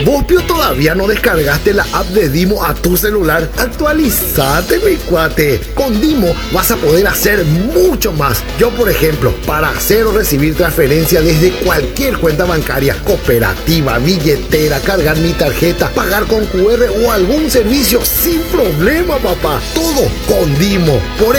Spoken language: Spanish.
¿Vos, Pio, todavía no descargaste la app de Dimo a tu celular? Actualizate, mi cuate. Con Dimo vas a poder hacer mucho más. Yo, por ejemplo, para hacer o recibir transferencias desde cualquier cuenta bancaria, cooperativa, billetera, cargar mi tarjeta, pagar con QR o algún servicio sin problema, papá. Todo con Dimo. Por